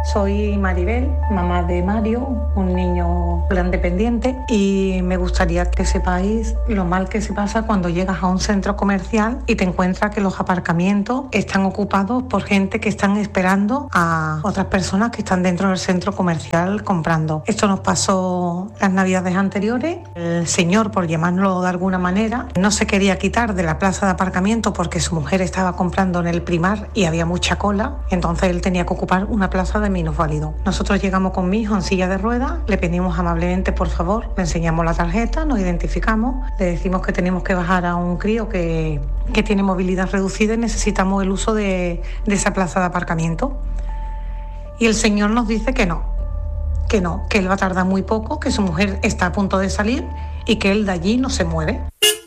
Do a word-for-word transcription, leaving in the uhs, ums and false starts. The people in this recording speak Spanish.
Soy Maribel, mamá de Mario, un niño gran dependiente, y me gustaría que sepáis lo mal que se pasa cuando llegas a un centro comercial y te encuentras que los aparcamientos están ocupados por gente que están esperando a otras personas que están dentro del centro comercial comprando. Esto nos pasó las navidades anteriores. El señor, por llamarlo de alguna manera, no se quería quitar de la plaza de aparcamiento porque su mujer estaba comprando en el Primar y había mucha cola, entonces él tenía que ocupar una plaza de minusválido. Nosotros llegamos con mi hijo en silla de ruedas, le pedimos amablemente por favor, le enseñamos la tarjeta, nos identificamos, le decimos que tenemos que bajar a un crío que, que tiene movilidad reducida y necesitamos el uso de, de esa plaza de aparcamiento. Y el señor nos dice que no, que no, que él va a tardar muy poco, que su mujer está a punto de salir y que él de allí no se mueve.